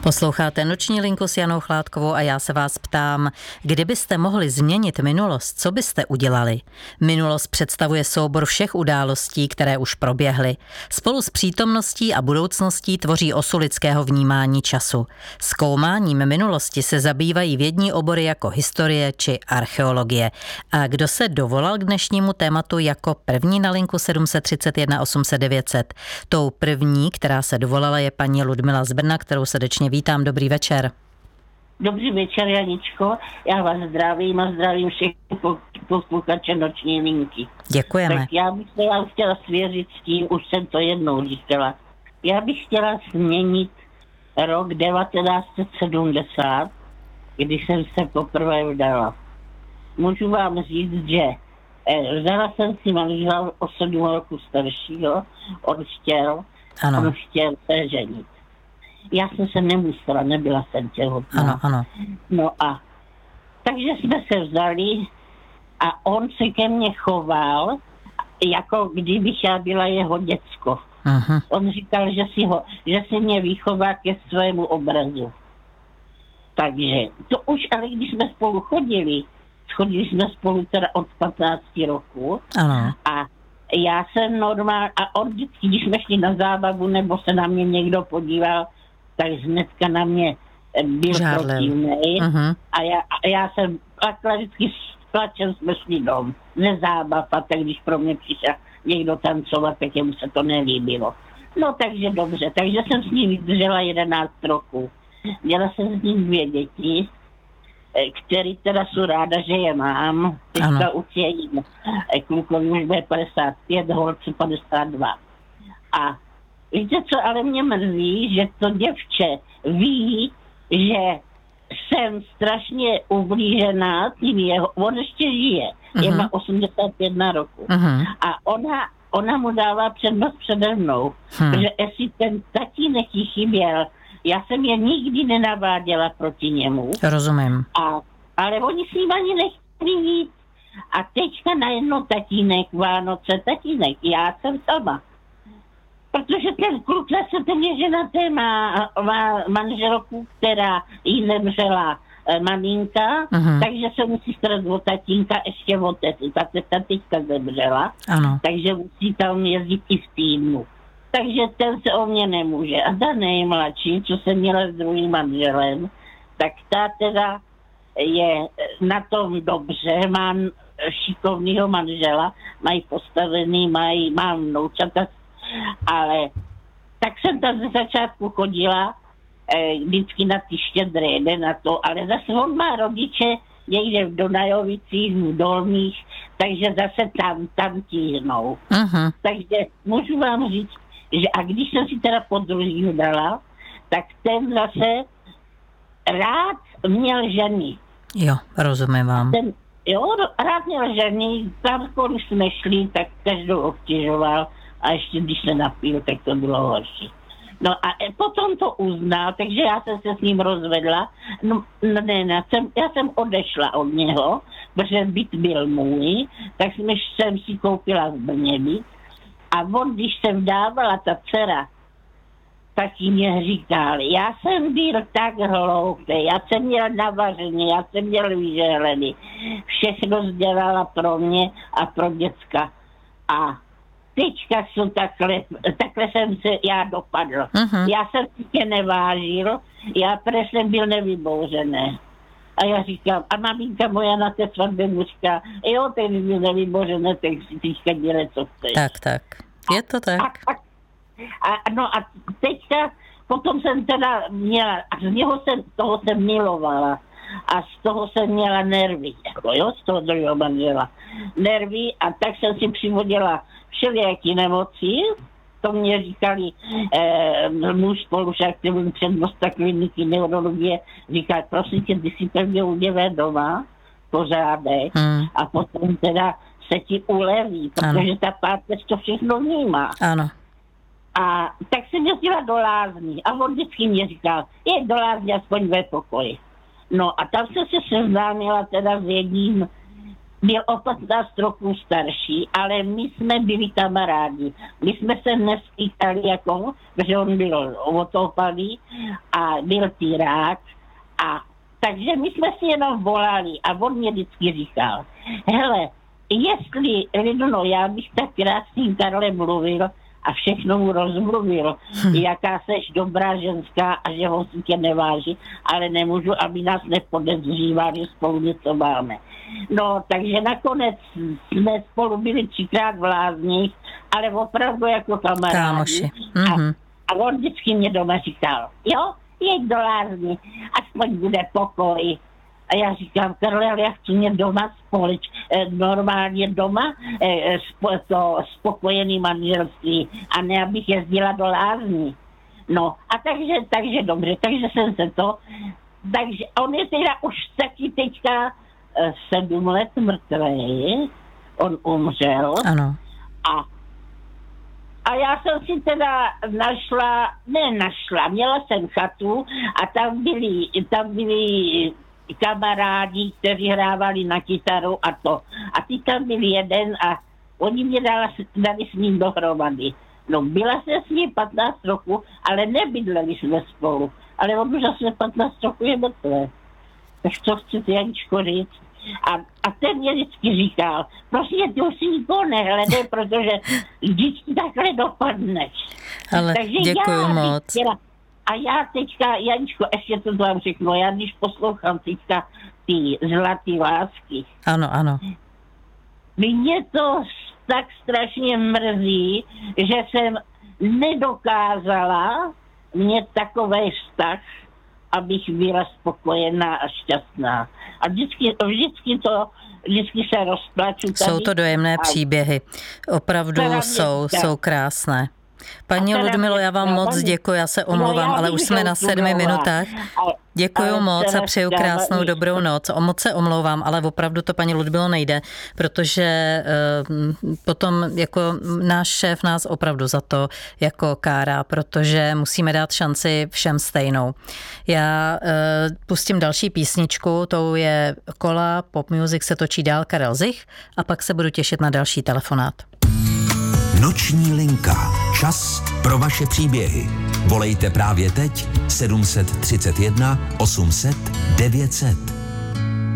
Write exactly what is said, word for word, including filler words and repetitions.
Posloucháte Noční linku s Janou Chládkovou a já se vás ptám, kdybyste mohli změnit minulost, co byste udělali? Minulost představuje soubor všech událostí, které už proběhly. Spolu s přítomností a budoucností tvoří osu lidského vnímání času. Zkoumáním minulosti se zabývají vědní obory jako historie či archeologie. A kdo se dovolal k dnešnímu tématu jako první na linku sedm set třicet jedna osm set devět set? Tou první, která se dovolala, je paní Ludmila z Brna, kterou srdečně vítám. Dobrý večer. Dobrý večer, Janičko. Já vás zdravím a zdravím všechny posluchače Noční linky. Děkujeme. Tak já bych se vám chtěla svěřit s tím, už jsem to jednou říkala. Já bych chtěla změnit rok devatenáct set sedmdesát, když jsem se poprvé vdala. Můžu vám říct, že eh, vdala jsem si manžela o sedm roku staršího, on chtěl, ano. on chtěl se ženit. Já jsem se nemusela, nebyla jsem těhotná. Ano, ano. No a takže jsme se vzali a on se ke mně choval, jako kdybych já byla jeho děcko. Uh-huh. On říkal, že si, ho, že si mě vychová ke svému obrazu. Takže to už, ale když jsme spolu chodili, chodili jsme spolu teda od patnácti roku. Ano. A já jsem normál, a on vždycky, když jsme šli na zábavu, nebo se na mě někdo podíval, tak hnedka na mě byl protivnej. Uh-huh. A já, a já jsem takhle vždycky s plačem jsme šli dom. Nezábav, a tak když pro mě přišel někdo tancovat, tak jemu se to nelíbilo. No takže dobře, takže jsem s ním vydržela jedenáct roků. Měla jsem s ním dvě děti, který teda jsou ráda, že je mám. Teďka už je jim. Klukovi už bude padesát pět, holce padesát dva. A víte co, ale mě mrzí, že to děvče ví, že jsem strašně ublížená tím jeho, on ještě žije, uh-huh. je má osmdesát jedna roku. Uh-huh. A ona, ona mu dává přednost přede mnou, uh-huh. protože jestli ten tatínek jí chyběl, já jsem je nikdy nenaváděla proti němu. Rozumím. A, ale oni s ním ani nechtěli jít. A teďka najednou tatínek, Vánoce, tatínek, já jsem sama. Protože ten kluk zase ten je ženatý, má, má manželku, která jí nemřela e, maminka, uh-huh. takže se musí starat o tatínka ještě o tetu. Ta teta teďka zemřela, ano. takže musí tam jezdit i v týdnu. Takže ten se o mě nemůže. A ta nejmladší, co jsem měla s druhým manželem, tak ta teda je na tom dobře, mám šikovnýho manžela, mají postavený, mají, mám vnoučata, ale tak jsem tam ze začátku chodila eh, vždycky na ty štědré, ne na to, ale zase on má rodiče někde v Donajovicích, v Dolních, takže zase tam, tam tíhnou. Uh-huh. Takže můžu vám říct, že a když jsem si teda po druhý dala, tak ten zase rád měl ženy. Jo, rozumím vám. Ten, jo, rád měl ženy, tam když jsme šli, tak každou obtěžoval a ještě když se napil, tak to bylo horší. No a potom to uznal, takže já jsem se s ním rozvedla. No, ne, ne, jsem, já jsem odešla od něho, protože byt byl můj, tak jsem, jsem si koupila v Brně byt. A on, když jsem dávala ta dcera, tak jí mě říkali, já jsem byl tak hloupý, já jsem měl navařený, já jsem měl vyžehlený. Všechno dělala pro mě a pro děcka. A teďka jsou takhle, takhle jsem se já dopadl. Uh-huh. Já jsem si tě nevážil, já protože jsem byl nevybouřený. A já říkám, a maminka moja na té svatbě mu říká, jo, teď byl nevýbořený, tak si teďka dělej, co chceš. Tak, tak. Je to tak. A, a, a, no a teďka, potom jsem teda měla, a z něho jsem, toho jsem milovala. A z toho jsem měla nervy, jako jo, z toho druhého manžela. Nervy a tak jsem si přivodila všelijaký nemoci. To mě říkali eh, muž spolužák, který byl přednosta kliniky neurologie, říkal, prosím tě, ty si pevně udělej doma, pořádek, hmm. a potom teda se ti uleví, protože ano. ta páteř to všechno vnímá. Ano. A tak jsem jezdila do lázní a on vždycky mě říkal, je do lázní aspoň ve pokoji. No a tam jsem se seznámila teda s jedním byl o patnáct roků starší, ale my jsme byli kamarádi. My jsme se neskýtali jako, protože on byl otopalý a byl pirát. A takže my jsme si jenom volali a on mě vždycky říkal, hele, jestli, Lidno, já bych tak krásným Karlem mluvil a všechno mu rozmluvil, hm. jaká seš dobrá ženská a že ho si tě neváží, ale nemůžu, aby nás nepodezřívali, že spolu něco máme. No, takže nakonec jsme spolu byli třikrát v Lázních, ale opravdu jako kamarádi. Kámoši. Mm-hmm. A, a on vždycky mě doma říkal, jo, jeď do Lázní, aspoň bude pokoj. A já říkám, Karle, ale já chci mě doma společ, normálně doma spo, to spokojený manželství a ne, abych jezdila do Lázní. No a takže, takže dobře, takže jsem se to, takže on je teda už taky teďka sedm let mrtvý, on umřel. Ano. A, a já jsem si teda našla, ne našla, měla jsem chatu a tam byli, tam byli kamarádi, kteří hrávali na kytaru a to. A ty tam byl jeden a oni mě dali, dali s ním dohromady. No, byla jsem s ním patnáct roků, ale nebydleli jsme spolu. Ale on už asi patnáct roků je mrtvé. Tak co chcete, Janičko, říct? A, a ten mě vždycky říkal, prostě ty už si nikoho nehledej, protože vždycky takhle dopadneš. Ale takže děkuju já moc. Chtěla, a já teďka, Janičko, ještě to vám řeknu, já když poslouchám teďka ty zlatý lásky. Ano, ano. Mě to tak strašně mrzí, že jsem nedokázala mít takový vztah, abych byla spokojená a šťastná. A vždycky, vždycky to, vždycky se rozplaču. Jsou to dojemné a příběhy. Opravdu jsou, jsou krásné. Paní Ludmilo, já vám moc děkuji, já se omlouvám, no, ale už jsme na sedmi minutách. Děkuji moc a přeju krásnou dobrou noc. O moc se omlouvám, ale opravdu to, paní Ludmilo, nejde, protože uh, potom jako náš šéf nás opravdu za to jako kárá, protože musíme dát šanci všem stejnou. Já uh, pustím další písničku, tou je Kola, Pop Music se točí dál, Karel Zich, a pak se budu těšit na další telefonát. Noční linka. Čas pro vaše příběhy. Volejte právě teď sedm set třicet jedna osm set devět set.